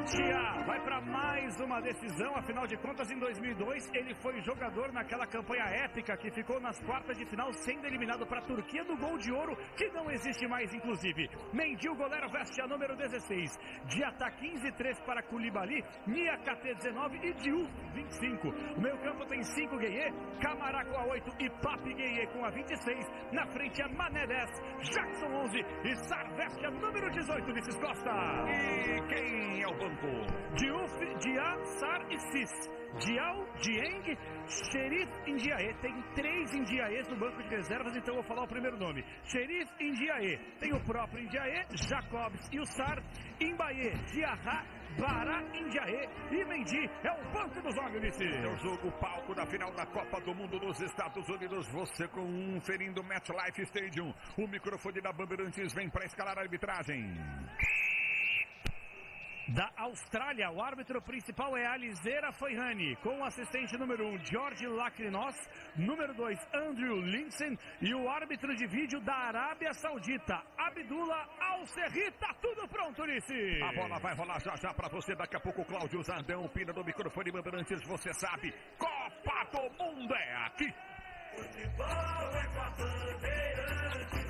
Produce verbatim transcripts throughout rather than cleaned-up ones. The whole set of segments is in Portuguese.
Corinthians vai para mais uma decisão, afinal de contas em dois mil e dois ele foi jogador naquela campanha épica que ficou nas quartas de final sendo eliminado para a Turquia do gol de ouro que não existe mais inclusive. Mendy, o goleiro, veste a número dezesseis, Diatá quinze, três para Koulibaly, Niakate dezenove e Diouf vinte e cinco. O meio campo tem cinco Gueye, Camará com a oito e Papi Gueye com a vinte e seis. Na frente é Mané dez, Jackson onze e Sarr veste a número dezoito, Ulisses Costa. E quem é o banco? Diouf, Dia, Sarr e Cis. Dial, Dieng, Cherif Ndiaye. Tem três Ndiaes no banco de reservas, então eu vou falar o primeiro nome. Cherif Ndiaye. Tem o próprio Ndiaye, Jacobs e o Sarr. Mbaye, Diarra, Bará, Ndiaye e Mendy. É o banco dos homens, Ulisses. É o jogo palco da final da Copa do Mundo dos Estados Unidos. Você conferindo MetLife Stadium. O microfone da Bandeirantes vem para escalar a arbitragem. Da Austrália, o árbitro principal é Alizera Foihani, com o assistente número um, George Lacrinos, número dois, Andrew Linsen, e o árbitro de vídeo da Arábia Saudita, Abdullah Al-Serri. Tá tudo pronto, Ulisses. A bola vai rolar já já pra você. Daqui a pouco o Cláudio Zardão pina do microfone Bandeirantes. Você sabe, Copa do Mundo é aqui. Futebol é com a Bandeirantes.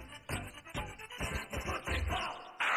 Futebol.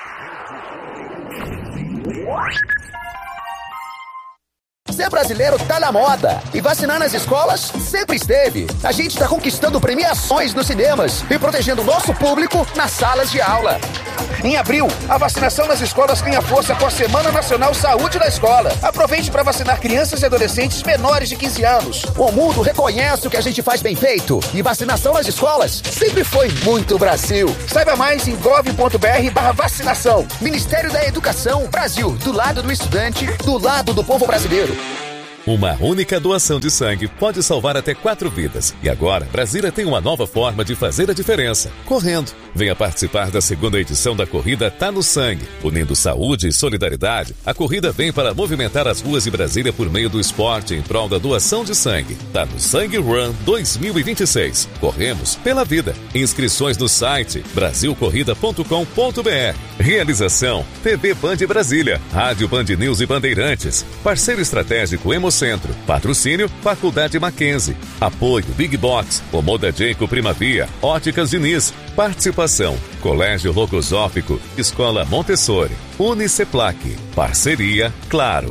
Ser brasileiro tá na moda e vacinar nas escolas sempre esteve. A gente tá conquistando premiações nos cinemas e protegendo o nosso público nas salas de aula. Em abril, a vacinação nas escolas ganha força com a Semana Nacional Saúde da Escola. Aproveite para vacinar crianças e adolescentes menores de quinze anos. O mundo reconhece o que a gente faz bem feito e vacinação nas escolas sempre foi muito Brasil. Saiba mais em gov ponto br barra vacinação. Ministério da Educação, Brasil, do lado do estudante, do lado do povo brasileiro. Uma única doação de sangue pode salvar até quatro vidas. E agora, Brasília tem uma nova forma de fazer a diferença: correndo. Venha participar da segunda edição da corrida Tá no Sangue. Unindo saúde e solidariedade, a corrida vem para movimentar as ruas de Brasília por meio do esporte em prol da doação de sangue. Tá no Sangue Run dois mil e vinte e seis. Corremos pela vida. Inscrições no site brasil corrida ponto com ponto br. Realização: T V Band Brasília, Rádio Band News e Bandeirantes. Parceiro estratégico Hemocentro. Patrocínio Faculdade Mackenzie. Apoio Big Box, Omoda Jayco Primavia, Óticas Diniz. Participação Colégio Logosófico, Escola Montessori, Uniceplac. Parceria Claro.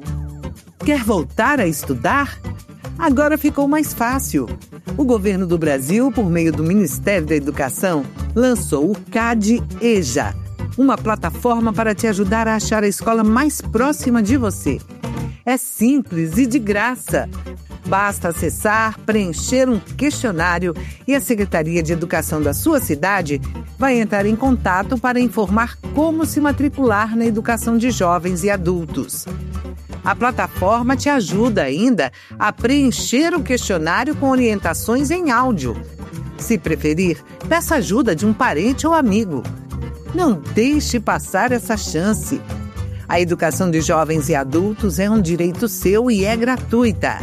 Quer voltar a estudar? Agora ficou mais fácil. O governo do Brasil, por meio do Ministério da Educação, lançou o CAD EJA, uma plataforma para te ajudar a achar a escola mais próxima de você. É simples e de graça. Basta acessar, preencher um questionário e a Secretaria de Educação da sua cidade vai entrar em contato para informar como se matricular na educação de jovens e adultos. A plataforma te ajuda ainda a preencher o questionário com orientações em áudio. Se preferir, peça ajuda de um parente ou amigo. Não deixe passar essa chance. A educação de jovens e adultos é um direito seu e é gratuita.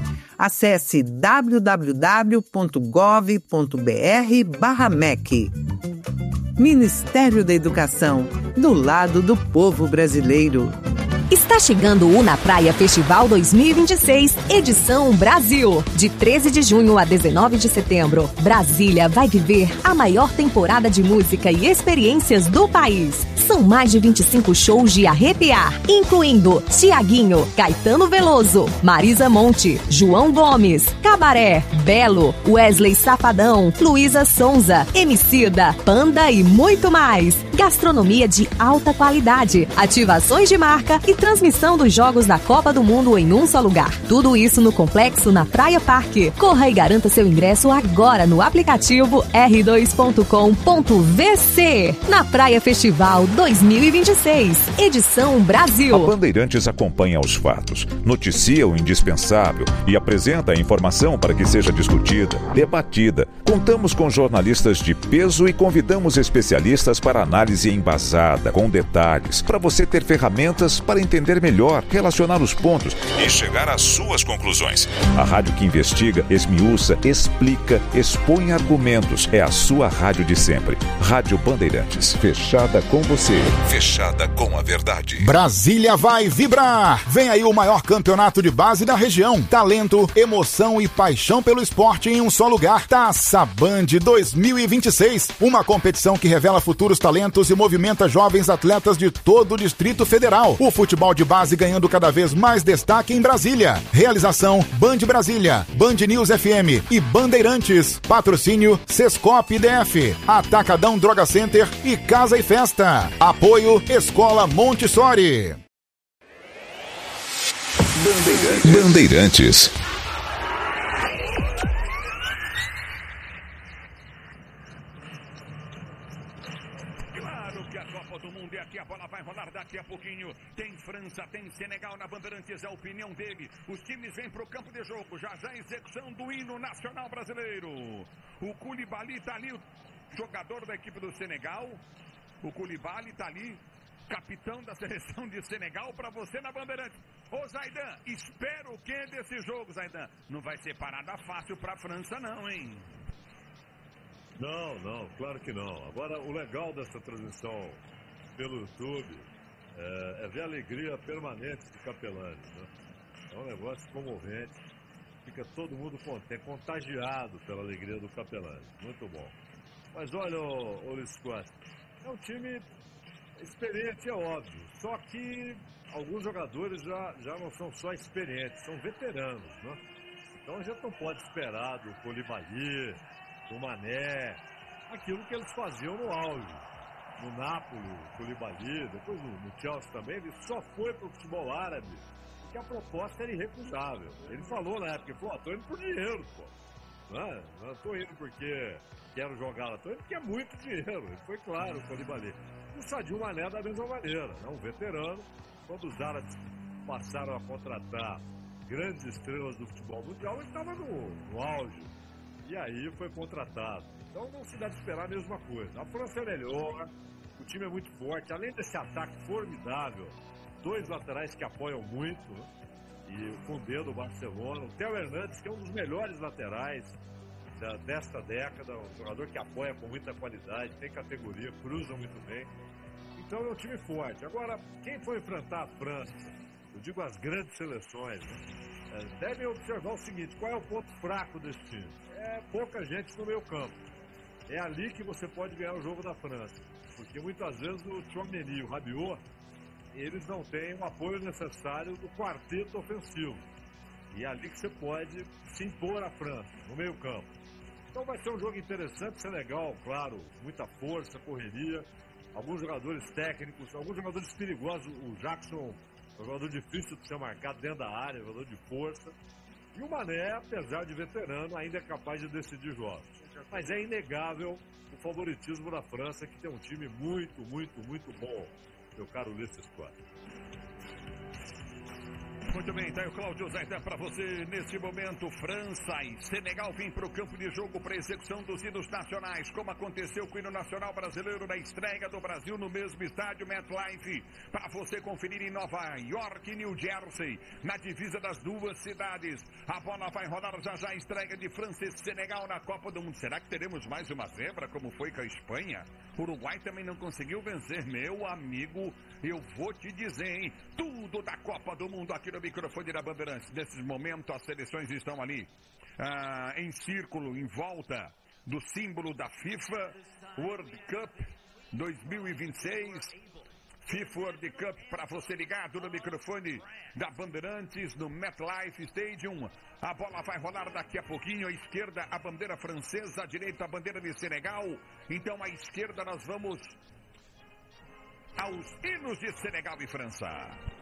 Acesse w w w ponto gov ponto br barra M E C. Ministério da Educação, do lado do povo brasileiro. Está chegando o Na Praia Festival dois mil e vinte e seis, edição Brasil. De treze de junho a dezenove de setembro, Brasília vai viver a maior temporada de música e experiências do país. São mais de vinte e cinco shows de arrepiar, incluindo Tiaguinho, Caetano Veloso, Marisa Monte, João Gomes, Cabaré, Belo, Wesley Safadão, Luísa Sonza, Emicida, Panda e muito mais. Gastronomia de alta qualidade, ativações de marca e transmissão dos jogos da Copa do Mundo em um só lugar. Tudo isso no complexo na Praia Parque. Corra e garanta seu ingresso agora no aplicativo r dois ponto com ponto v c. Na Praia Festival dois mil e vinte e seis, edição Brasil. A Bandeirantes acompanha os fatos, noticia o indispensável e apresenta a informação para que seja discutida, debatida. Contamos com jornalistas de peso e convidamos especialistas para análise embasada, com detalhes, para você ter ferramentas para entender entender melhor, relacionar os pontos e chegar às suas conclusões. A rádio que investiga, esmiuça, explica, expõe argumentos. É a sua rádio de sempre. Rádio Bandeirantes. Fechada com você. Fechada com a verdade. Brasília vai vibrar! Vem aí o maior campeonato de base da região. Talento, emoção e paixão pelo esporte em um só lugar. Taça Band dois mil e vinte e seis. Uma competição que revela futuros talentos e movimenta jovens atletas de todo o Distrito Federal. O futebol de base ganhando cada vez mais destaque em Brasília. Realização Band Brasília, Band News F M e Bandeirantes. Patrocínio Sescop D F, Atacadão Droga Center e Casa e Festa. Apoio Escola Montessori. Bandeirantes. Bandeirantes. Aqui a bola vai rolar daqui a pouquinho. Tem França, tem Senegal na Bandeirantes, é a opinião dele. Os times vêm pro campo de jogo. Já já a execução do hino nacional brasileiro. O Koulibaly tá ali, o jogador da equipe do Senegal. O Koulibaly tá ali, capitão da seleção de Senegal, para você na Bandeirantes. Ô Zaidan, espera o que desse jogo, Zaidan? Não vai ser parada fácil pra França não, hein? Não, não, claro que não. Agora, o legal dessa transmissão pelo YouTube é, é ver a alegria permanente de Capelani, né? É um negócio comovente, fica todo mundo contente, contagiado pela alegria do Capelani, muito bom. Mas olha, ô, ô Luiz Costa, é um time experiente, é óbvio, só que alguns jogadores já, já não são só experientes, são veteranos, né? Então a gente não pode esperar do Koulibaly, do Mané, aquilo que eles faziam no auge. No Napoli, o Koulibaly, depois no, no Chelsea também, ele só foi pro futebol árabe porque a proposta era irrecusável. Ele falou na época, pô, tô indo por dinheiro, pô. Não, não tô indo porque quero jogar lá, tô indo porque é muito dinheiro. Ele foi claro, o Koulibaly. E o Sadio Mané da mesma maneira, né? Um veterano. Quando os árabes passaram a contratar grandes estrelas do futebol mundial, ele estava no, no auge. E aí foi contratado. Então não se deve esperar a mesma coisa. A França é melhor, o time é muito forte, além desse ataque formidável, dois laterais que apoiam muito, né? E o Koundé do Barcelona, o Theo Hernandes, que é um dos melhores laterais da, desta década, um jogador que apoia com muita qualidade, tem categoria, cruza muito bem. Então é um time forte. Agora, quem for enfrentar a França, eu digo as grandes seleções, né? Devem observar o seguinte, qual é o ponto fraco desse time? É pouca gente no meio campo. É ali que você pode ganhar o jogo da França. Porque muitas vezes o Tchouaméni e o Rabiot, eles não têm o apoio necessário do quarteto ofensivo. E é ali que você pode se impor à França, no meio campo. Então vai ser um jogo interessante, Senegal, claro, muita força, correria, alguns jogadores técnicos, alguns jogadores perigosos. O Jackson é um jogador difícil de ser marcado dentro da área, jogador de força. E o Mané, apesar de veterano, ainda é capaz de decidir jogos. Mas é inegável o favoritismo da França, que tem um time muito, muito, muito bom, meu caro Ulisses Costa. Muito bem, tá aí o Cláudio Zaidan para você neste momento. França e Senegal vêm para o campo de jogo para execução dos hinos nacionais, como aconteceu com o hino nacional brasileiro na estreia do Brasil no mesmo estádio MetLife, para você conferir em Nova York e New Jersey, na divisa das duas cidades. A bola vai rolar já já, a estreia de França e Senegal na Copa do Mundo. Será que teremos mais uma zebra, como foi com a Espanha? O Uruguai também não conseguiu vencer, meu amigo, eu vou te dizer, hein? Tudo da Copa do Mundo aqui no microfone da Bandeirantes. Nesse momento as seleções estão ali ah, em círculo, em volta do símbolo da FIFA World Cup dois mil e vinte e seis. FIFA World Cup para você ligado no microfone da Bandeirantes no MetLife Stadium. A bola vai rolar daqui a pouquinho. À esquerda a bandeira francesa, à direita a bandeira de Senegal. Então à esquerda nós vamos aos hinos de Senegal e França.